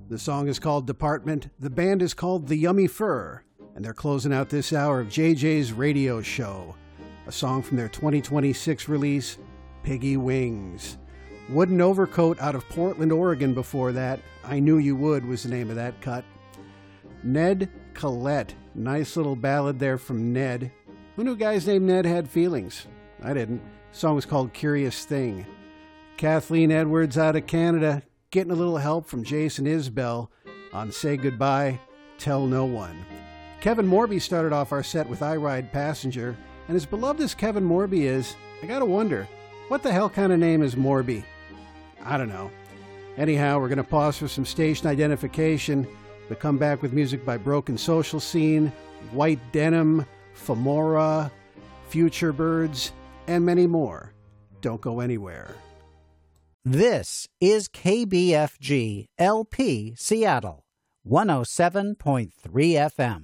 The song is called Department. The band is called The Yummy Fur, and they're closing out this hour of JJ's Radio Show. A song from their 2026 release, Piggy Wings. Wooden Overcoat out of Portland, Oregon before that. I Knew You Would was the name of that cut. Ned Collette. Nice little ballad there from Ned. Who knew guys named Ned had feelings? I didn't. The song was called Curious Thing. Kathleen Edwards out of Canada, getting a little help from Jason Isbell on Say Goodbye, Tell No One. Kevin Morby started off our set with I Ride Passenger, and as beloved as Kevin Morby is, I gotta wonder, what the hell kind of name is Morby? I don't know. Anyhow, we're gonna pause for some station identification, but come back with music by Broken Social Scene, White Denim, Femora, Future Birds, and many more. Don't go anywhere. This is KBFG LP Seattle, 107.3 FM.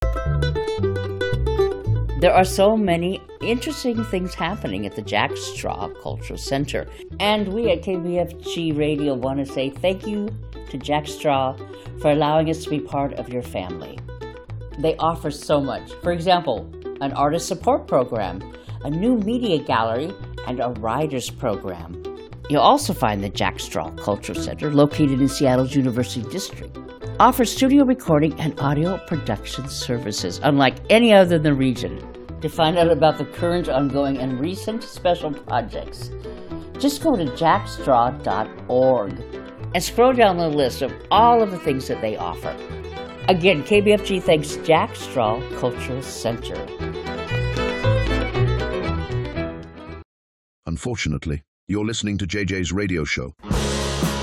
There are so many interesting things happening at the Jack Straw Cultural Center. And we at KBFG Radio want to say thank you to Jack Straw for allowing us to be part of your family. They offer so much. For example, an artist support program, a new media gallery, and a writers program. You'll also find the Jack Straw Cultural Center, located in Seattle's University District, offers studio recording and audio production services unlike any other in the region. To find out about the current, ongoing, and recent special projects, just go to jackstraw.org and scroll down the list of all of the things that they offer. Again, KBFG thanks Jack Straw Cultural Center. Unfortunately, you're listening to JJ's Radio Show.